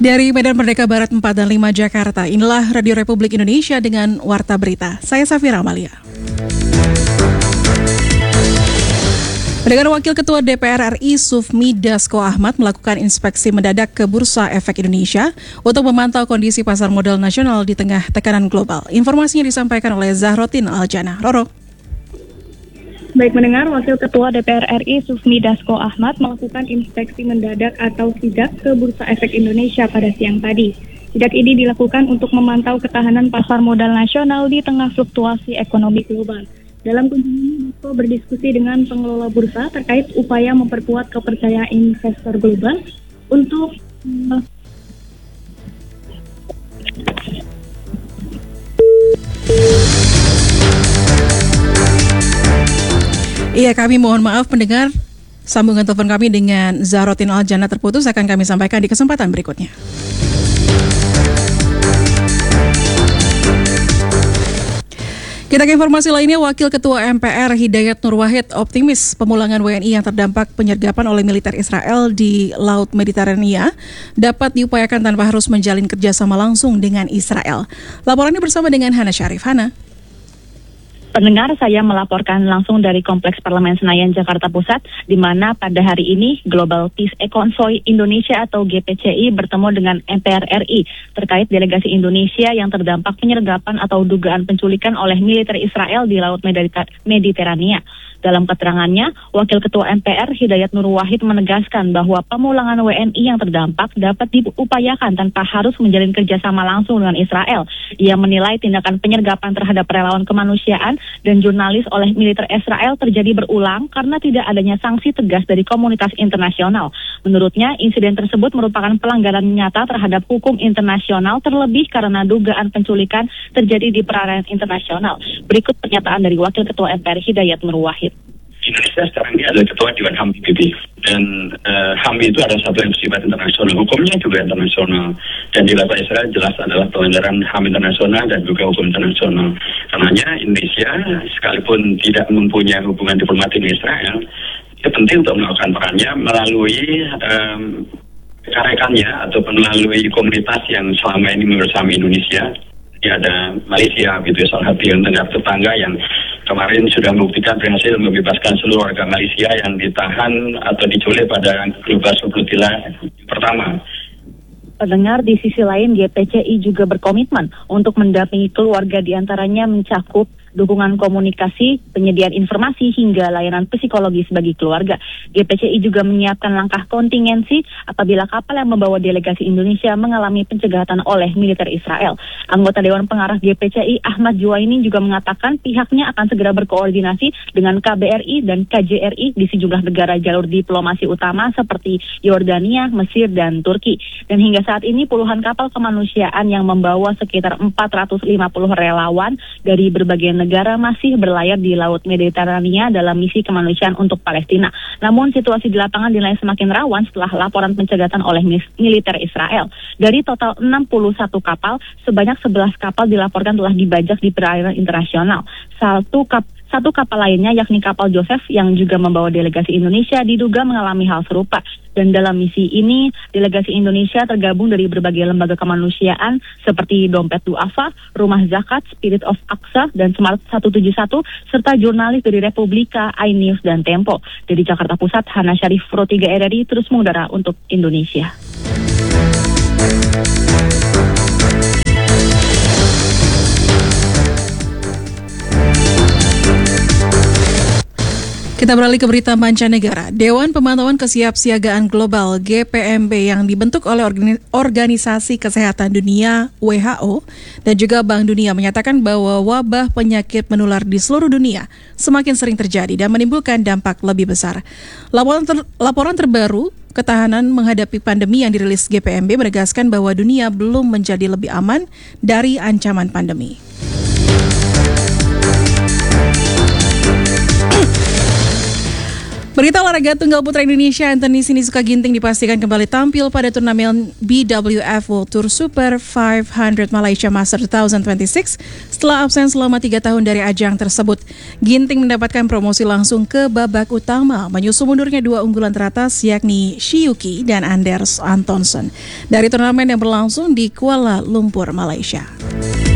Dari Medan Merdeka Barat 4 dan 5 Jakarta, inilah Radio Republik Indonesia dengan Warta Berita. Saya Safira Amalia. Dengan Wakil Ketua DPR RI Sufmi Dasko Ahmad melakukan inspeksi mendadak ke Bursa Efek Indonesia untuk memantau kondisi pasar modal nasional di tengah tekanan global. Informasinya disampaikan oleh Zahrotin Aljana. Roro. Baik mendengar, Wakil Ketua DPR RI Sufmi Dasko Ahmad melakukan inspeksi mendadak atau sidak ke Bursa Efek Indonesia pada siang tadi. Sidak ini dilakukan untuk memantau ketahanan pasar modal nasional di tengah fluktuasi ekonomi global. Dalam kunjungan Dasko berdiskusi dengan pengelola bursa terkait upaya memperkuat kepercayaan investor global untuk Iya, kami mohon maaf pendengar, sambungan telepon kami dengan Zahrotin Aljana terputus, akan kami sampaikan di kesempatan berikutnya. Kita ke informasi lainnya, Wakil Ketua MPR Hidayat Nur Wahid optimis pemulangan WNI yang terdampak penyergapan oleh militer Israel di Laut Mediterania dapat diupayakan tanpa harus menjalin kerjasama langsung dengan Israel. Laporannya bersama dengan Hana Syarif. Hana. Pendengar, saya melaporkan langsung dari Kompleks Parlemen Senayan, Jakarta Pusat, di mana pada hari ini Global Peace Convoy Indonesia atau GPCI bertemu dengan MPR RI terkait delegasi Indonesia yang terdampak penyergapan atau dugaan penculikan oleh militer Israel di Laut Mediterania. Dalam keterangannya, Wakil Ketua MPR Hidayat Nur Wahid menegaskan bahwa pemulangan WNI yang terdampak dapat diupayakan tanpa harus menjalin kerjasama langsung dengan Israel. Ia menilai tindakan penyergapan terhadap relawan kemanusiaan dan jurnalis oleh militer Israel terjadi berulang karena tidak adanya sanksi tegas dari komunitas internasional. Menurutnya, insiden tersebut merupakan pelanggaran nyata terhadap hukum internasional, terlebih karena dugaan penculikan terjadi di perairan internasional. Berikut pernyataan dari Wakil Ketua MPR Hidayat Nur Wahid. Indonesia sekarang ini adalah ketua Dewan HAM PBB, dan HAM itu adalah satu yang bersifat internasional, hukumnya juga internasional, dan dilakukan Israel jelas adalah pelanggaran HAM internasional dan juga hukum internasional. Karenanya Indonesia sekalipun tidak mempunyai hubungan diplomatik dengan Israel, itu penting untuk melakukan perannya melalui rekan-rekannya atau melalui komunitas yang selama ini bersama Indonesia. Ya, ada Malaysia, gitu, salah satu yang negara tetangga yang kemarin sudah membuktikan berhasil membebaskan seluruh warga Malaysia yang ditahan atau diculik pada Global Subutila pertama. Pendengar, di sisi lain GPCI juga berkomitmen untuk mendampingi keluarga, diantaranya mencakup dukungan komunikasi, penyediaan informasi, hingga layanan psikologis bagi keluarga. GPCI juga menyiapkan langkah kontingensi apabila kapal yang membawa delegasi Indonesia mengalami pencegatan oleh militer Israel. Anggota Dewan Pengarah GPCI Ahmad Juwaini juga mengatakan pihaknya akan segera berkoordinasi dengan KBRI dan KJRI di sejumlah negara jalur diplomasi utama seperti Yordania, Mesir, dan Turki. Dan hingga saat ini puluhan kapal kemanusiaan yang membawa sekitar 450 relawan dari berbagai negara masih berlayar di Laut Mediterania dalam misi kemanusiaan untuk Palestina. Namun situasi di lapangan dinilai semakin rawan setelah laporan pencegatan oleh militer Israel. Dari total 61 kapal, sebanyak 11 kapal dilaporkan telah dibajak di perairan internasional. Satu kapal lainnya, yakni kapal Joseph yang juga membawa delegasi Indonesia, diduga mengalami hal serupa. Dan dalam misi ini, delegasi Indonesia tergabung dari berbagai lembaga kemanusiaan seperti Dompet Duafa, Rumah Zakat, Spirit of Aqsa, dan Smart 171, serta jurnalis dari Republika, iNews, dan Tempo. Dari Jakarta Pusat, Hana Syarif, Pro 3 RRI, terus mengudara untuk Indonesia. Kita beralih ke berita mancanegara. Dewan Pemantauan Kesiapsiagaan Global GPMB yang dibentuk oleh Organisasi Kesehatan Dunia WHO dan juga Bank Dunia menyatakan bahwa wabah penyakit menular di seluruh dunia semakin sering terjadi dan menimbulkan dampak lebih besar. Laporan terbaru ketahanan menghadapi pandemi yang dirilis GPMB menegaskan bahwa dunia belum menjadi lebih aman dari ancaman pandemi. Berita olahraga tunggal putra Indonesia Anthony Sinisuka Ginting dipastikan kembali tampil pada turnamen BWF World Tour Super 500 Malaysia Master 2026 setelah absen selama 3 tahun dari ajang tersebut. Ginting mendapatkan promosi langsung ke babak utama, menyusul mundurnya 2 unggulan teratas yakni Shiyuki dan Anders Antonsen dari turnamen yang berlangsung di Kuala Lumpur, Malaysia.